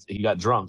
he got drunk.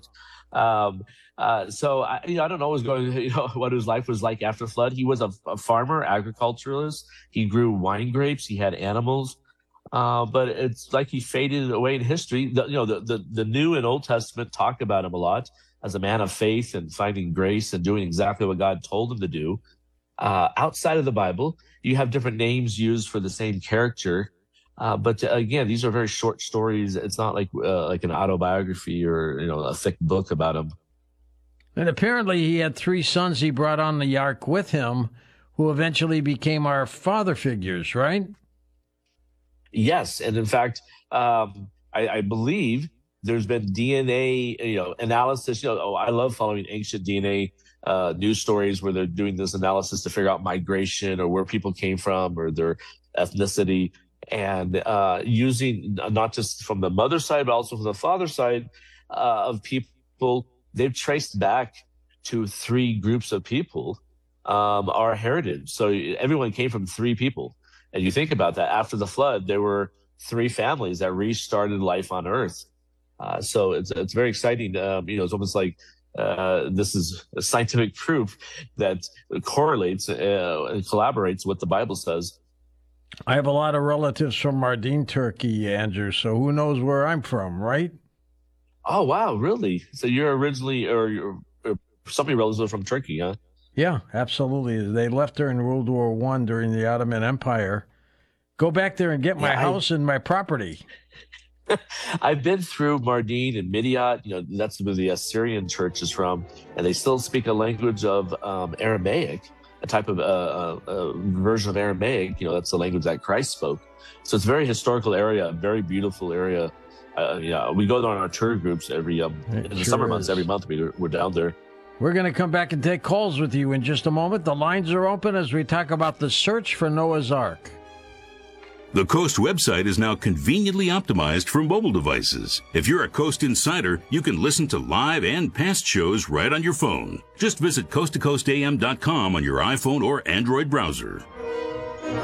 I don't know what his life was like after the flood. He was a farmer, agriculturalist. He grew wine grapes. He had animals. But it's like he faded away in history. The New and Old Testament talk about him a lot as a man of faith and finding grace and doing exactly what God told him to do. Outside of the Bible, you have different names used for the same character. But again, these are very short stories. It's not like an autobiography or a thick book about him. And apparently he had 3 sons he brought on the ark with him who eventually became our father figures, right? Yes. And in fact, I believe there's been DNA, analysis. I love following ancient DNA news stories where they're doing this analysis to figure out migration or where people came from or their ethnicity, and using not just from the mother side, but also from the father side of people. They've traced back to 3 groups of people, our heritage. So everyone came from 3 people. And you think about that, after the flood, there were 3 families that restarted life on Earth. So it's very exciting. It's almost like this is a scientific proof that correlates and collaborates what the Bible says. I have a lot of relatives from Mardin, Turkey, Andrew, so who knows where I'm from, right? Oh, wow, really? So you're originally, or some of your relatives are from Turkey, huh? Yeah, absolutely. They left during World War I during the Ottoman Empire. Go back there and get my house and my property. I've been through Mardin and Midyat. That's where the Assyrian church is from, and they still speak a language of Aramaic, a type of version of Aramaic. That's the language that Christ spoke. So it's a very historical area, a very beautiful area. We go on our tour groups in the summer months. Every month we're down there. We're going to come back and take calls with you in just a moment. The lines are open as we talk about the search for Noah's Ark. The Coast website is now conveniently optimized for mobile devices. If you're a Coast insider, you can listen to live and past shows right on your phone. Just visit coasttocoastam.com on your iPhone or Android browser.